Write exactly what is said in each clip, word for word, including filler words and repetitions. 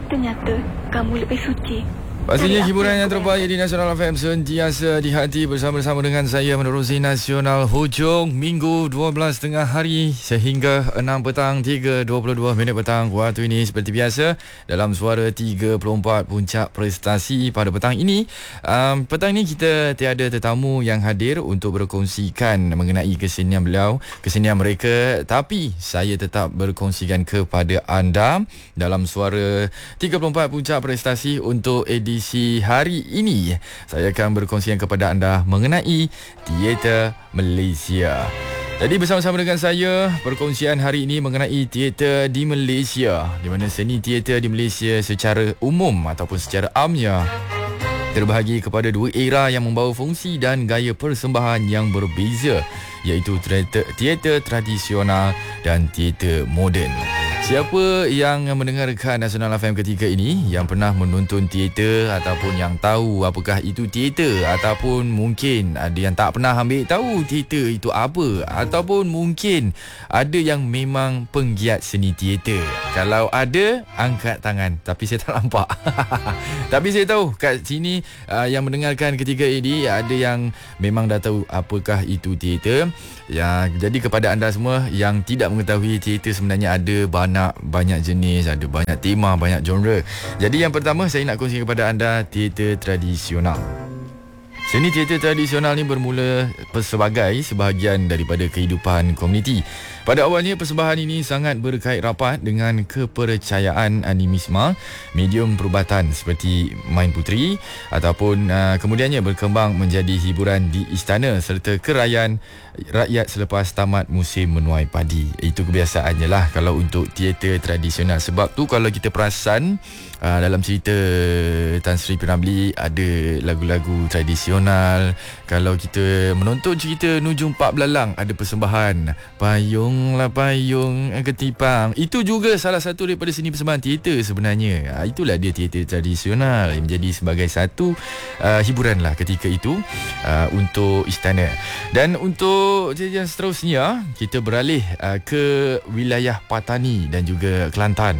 Ternyata kamu lebih suci. Pastinya hiburan yang terbaik di Nasional F M sentiasa di hati bersama-sama dengan saya menerusi Nasional hujung minggu dua belas tengah hari sehingga enam petang tiga dua puluh dua minit petang waktu ini seperti biasa dalam suara tiga puluh empat puncak prestasi pada petang ini. Um, petang ini kita tiada tetamu yang hadir untuk berkongsikan mengenai kesenian beliau, kesenian mereka, tapi saya tetap berkongsikan kepada anda dalam suara tiga puluh empat puncak prestasi untuk edisi Edisi hari ini. Saya akan berkongsikan kepada anda mengenai teater Malaysia. Jadi bersama-sama dengan saya, perkongsian hari ini mengenai teater di Malaysia, di mana seni teater di Malaysia secara umum ataupun secara amnya terbahagi kepada dua era yang membawa fungsi dan gaya persembahan yang berbeza, iaitu teater, teater tradisional dan teater moden. Siapa yang mendengarkan Nasional F M ketika ini yang pernah menonton teater ataupun yang tahu apakah itu teater, ataupun mungkin ada yang tak pernah ambil tahu teater itu apa, ataupun mungkin ada yang memang penggiat seni teater. Kalau ada, angkat tangan, tapi saya tak nampak. Tapi saya tahu kat sini uh, yang mendengarkan ketika ini ada yang memang dah tahu apakah itu teater. Ya, jadi kepada anda semua yang tidak mengetahui teater sebenarnya ada banyak banyak jenis, ada banyak tema, banyak genre. Jadi yang pertama saya nak kongsi kepada anda teater tradisional. Seni teater tradisional ni bermula sebagai sebahagian daripada kehidupan komuniti. Pada awalnya persembahan ini sangat berkait rapat dengan kepercayaan animisme, medium perubatan seperti main puteri, ataupun uh, kemudiannya berkembang menjadi hiburan di istana serta kerayaan rakyat selepas tamat musim menuai padi. Itu kebiasaannya lah kalau untuk teater tradisional. Sebab tu kalau kita perasan uh, dalam cerita Tan Sri P. Ramlee ada lagu-lagu tradisional. Kalau kita menonton cerita Nujum Pak Belalang ada persembahan Payunglah payung ketipang. Itu juga salah satu daripada seni persembahan teater sebenarnya. uh, Itulah dia teater tradisional yang menjadi sebagai satu uh, hiburan lah ketika itu uh, untuk istana. Dan untuk yang seterusnya kita beralih uh, ke wilayah Patani dan juga Kelantan,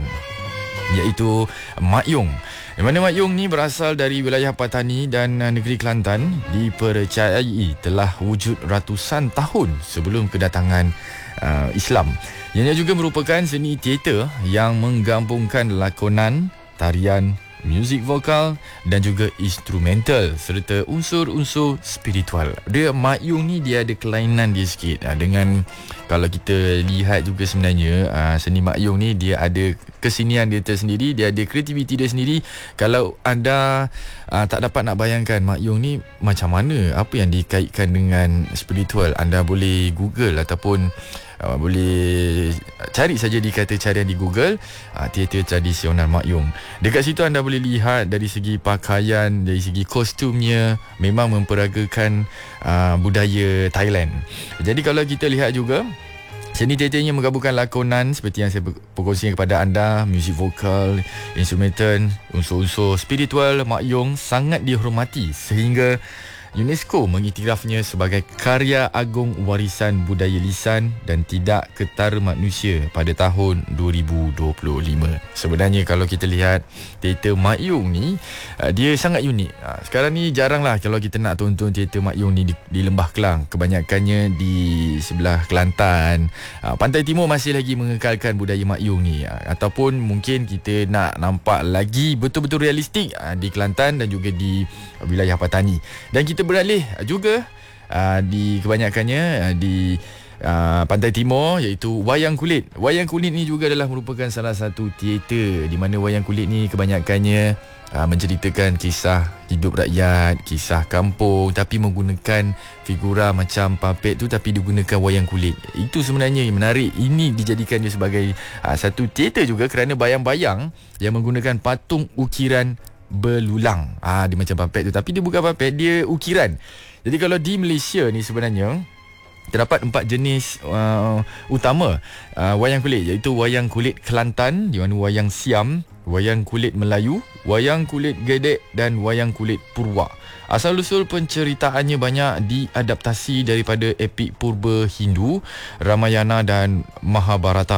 iaitu Mak Yong. Di mana Mak Yong ni berasal dari wilayah Patani dan uh, negeri Kelantan, dipercayai telah wujud ratusan tahun sebelum kedatangan uh, Islam. Ianya juga merupakan seni teater yang menggabungkan lakonan, tarian, muzik vokal dan juga instrumental serta unsur-unsur spiritual. Dia Mak Yong ni dia ada kelainan dia sikit ha, dengan kalau kita lihat juga sebenarnya ha, seni Mak Yong ni dia ada kesenian dia tersendiri, dia ada kreativiti dia sendiri. Kalau anda ha, tak dapat nak bayangkan Mak Yong ni macam mana, apa yang dikaitkan dengan spiritual, anda boleh Google ataupun Uh, boleh cari saja di kata carian di Google uh, teater tradisional Mak Yong. Dekat situ anda boleh lihat dari segi pakaian, dari segi kostumnya memang memperagakan uh, budaya Thailand. Jadi kalau kita lihat juga seni teaternya menggabungkan lakonan seperti yang saya perkongsikan kepada anda, muzik vokal, instrumental, unsur-unsur spiritual. Mak Yong sangat dihormati sehingga UNESCO mengiktirafnya sebagai karya agung warisan budaya lisan dan tidak ketara manusia pada tahun dua ribu dua puluh lima. Sebenarnya kalau kita lihat teater Mak Yong ni, dia sangat unik. Sekarang ni jaranglah kalau kita nak tonton teater Mak Yong ni di, di Lembah Kelang. Kebanyakannya di sebelah Kelantan. Pantai Timur masih lagi mengekalkan budaya Mak Yong ni. Ataupun mungkin kita nak nampak lagi betul-betul realistik di Kelantan dan juga di wilayah Patani. Dan kita beralih juga uh, di kebanyakannya uh, di uh, Pantai Timur, iaitu wayang kulit. Wayang kulit ni juga adalah merupakan salah satu teater di mana wayang kulit ni kebanyakannya uh, menceritakan kisah hidup rakyat, kisah kampung, tapi menggunakan figura macam puppet tu tapi digunakan wayang kulit. Itu sebenarnya yang menarik. Ini dijadikan dia sebagai uh, satu teater juga kerana bayang-bayang yang menggunakan patung ukiran belulang. Ah, dia macam puppet tu tapi dia bukan puppet, dia ukiran. Jadi kalau di Malaysia ni sebenarnya terdapat empat jenis uh, utama uh, wayang kulit, iaitu wayang kulit Kelantan, di mana wayang Siam, wayang kulit Melayu, wayang kulit Gedek dan wayang kulit Purwa. Asal-usul penceritaannya banyak diadaptasi daripada epik purba Hindu, Ramayana dan Mahabharata.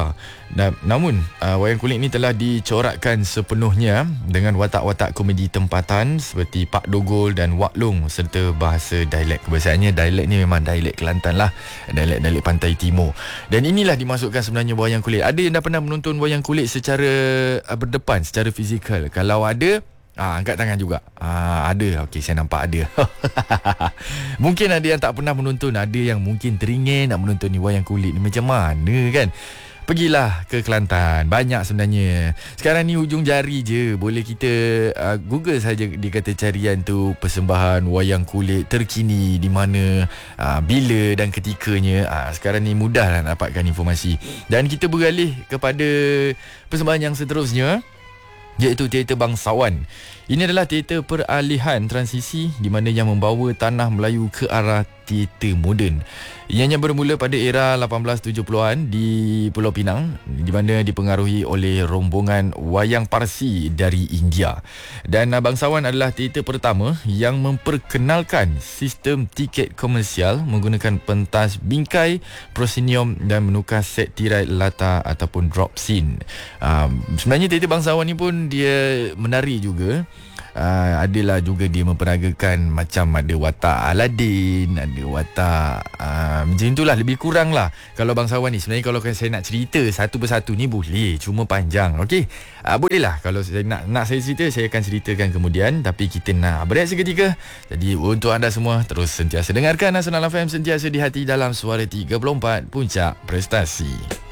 Dan, namun uh, wayang kulit ni telah dicorakkan sepenuhnya dengan watak-watak komedi tempatan seperti Pak Dogol dan Wak Long serta bahasa dialek. Kebiasaannya dialek ni memang dialek Kelantan lah, dialek-dialek pantai timur. Dan inilah dimasukkan sebenarnya wayang kulit. Ada yang dah pernah menonton wayang kulit secara uh, berdepan, secara fizikal? Kalau ada, Ah, angkat tangan juga. Ah, ada. Okey, saya nampak ada. Mungkin ada yang tak pernah menonton, ada yang mungkin teringin nak menonton ni wayang kulit ni macam mana kan? Pergilah ke Kelantan. Banyak sebenarnya. Sekarang ni hujung jari je. Boleh kita uh, Google saja, dia kata carian tu persembahan wayang kulit terkini di mana, uh, bila dan ketikanya. Uh, sekarang ni mudah nak dapatkan informasi. Dan kita beralih kepada persembahan yang seterusnya, iaitu teater bangsawan. Ini adalah teater peralihan transisi di mana yang membawa tanah Melayu ke arah teater moden. Ianya bermula pada era lapan belas tujuh puluhan di Pulau Pinang, di mana dipengaruhi oleh rombongan wayang Parsi dari India. Dan bangsawan adalah teater pertama yang memperkenalkan sistem tiket komersial menggunakan pentas bingkai, proscenium dan menukar set tirai latar ataupun drop scene. Um, sebenarnya teater bangsawan ni pun dia menari juga. Uh, adalah juga dia memperagakan macam ada watak Aladdin, ada watak uh, macam itulah, lebih kurang lah. Kalau bangsawan ni sebenarnya kalau saya nak cerita satu persatu ni boleh, cuma panjang. Okey, uh, boleh lah kalau saya nak, nak saya cerita, saya akan ceritakan kemudian. Tapi kita nak berehat seketika. Jadi untuk anda semua, terus sentiasa dengarkan Nasional F M, sentiasa di hati dalam suara tiga puluh empat Puncak Prestasi.